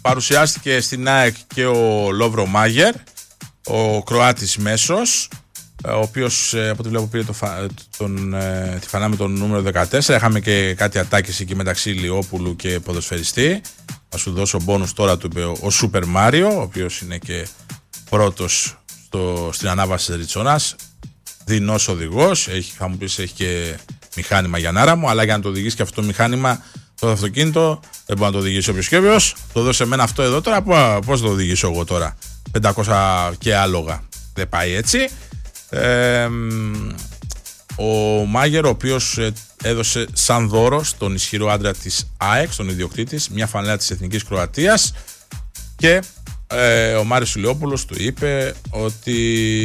παρουσιάστηκε στην ΑΕΚ και ο Λόβρο Μάγερ, ο Κροάτης μέσος, ο οποίος από ό,τι βλέπω πήρε τη φανά με τον νούμερο 14. Είχαμε και κάτι ατάκηση εκεί μεταξύ Λιόπουλου και ποδοσφαιριστή. Θα σου δώσω μπόνους τώρα, του είπε ο Σούπερ Μάριο, ο οποίος είναι και πρώτος στην ανάβαση της Ριτσόνας. Δεινός οδηγός, θα μου πεις έχει και μηχάνημα για νάρα μου, αλλά για να το οδηγήσει και αυτό το μηχάνημα, το αυτοκίνητο, δεν μπορεί να το οδηγήσει όποιος και όποιος. Το δώσε εμένα αυτό εδώ τώρα, πώς το οδηγήσω εγώ τώρα, 500 και άλογα, δεν πάει έτσι. Ο Μάγερ, ο οποίος έδωσε σαν δώρο στον ισχυρό άντρα της ΑΕΚ, στον ιδιοκτήτη, μια φανέλα της Εθνικής Κροατίας, και ο Μάριος Ηλιόπουλος του είπε ότι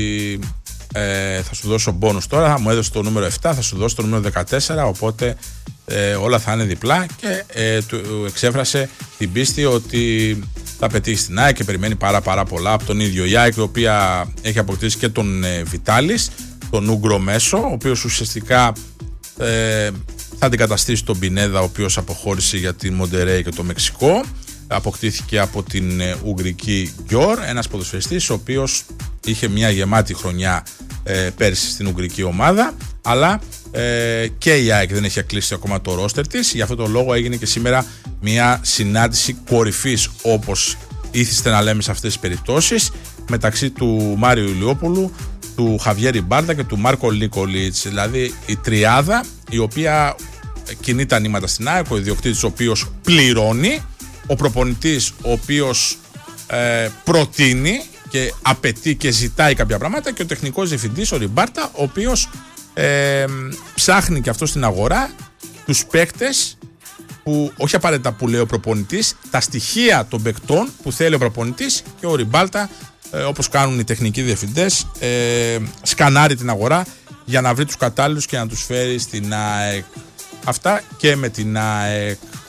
θα σου δώσω μπόνους τώρα, μου έδωσε το νούμερο 7, θα σου δώσω το νούμερο 14, οπότε όλα θα είναι διπλά, και του εξέφρασε την πίστη ότι θα πετύχει στην ΑΕΚ και περιμένει πάρα πολλά από τον ίδιο. Η ΑΕΚ, η οποία έχει αποκτήσει και τον Βιτάλης, τον Ούγκρο μέσο, ο οποίος ουσιαστικά θα αντικαταστήσει τον Πινέδα, ο οποίος αποχώρησε για τη Μοντερέι και το Μεξικό. Αποκτήθηκε από την Ουγγρική Γκιόρ, ένας ποδοσφαιριστής ο οποίος είχε μια γεμάτη χρονιά πέρσι στην Ουγγρική ομάδα, αλλά και η ΑΕΚ δεν έχει κλείσει ακόμα το ρόστερ της. Γι' αυτό το λόγο έγινε και σήμερα μια συνάντηση κορυφής, όπως ήθιστε να λέμε σε αυτές τις περιπτώσεις, μεταξύ του Μάριου Ηλιόπουλου, του Χαβιέρη Μπάρτα και του Μάρκο Νίκολιτς, δηλαδή η τριάδα η οποία κινεί τα νήματα στην ΑΕΚ, ο ιδιοκτήτης ο οποίος πληρώνει, ο προπονητής ο οποίος προτείνει και απαιτεί και ζητάει κάποια πράγματα, και ο τεχνικός διευθυντής, ο Ριμπάρτα, ο οποίος ψάχνει και αυτό στην αγορά τους παίκτες που, όχι απαραίτητα που λέει ο προπονητής, τα στοιχεία των παικτών που θέλει ο προπονητής, και ο Ριμπάλτα, όπως κάνουν οι τεχνικοί διευθυντές, σκανάρει την αγορά για να βρει τους κατάλληλους και να τους φέρει στην ΑΕΚ. Αυτά και με την ΑΕΚ.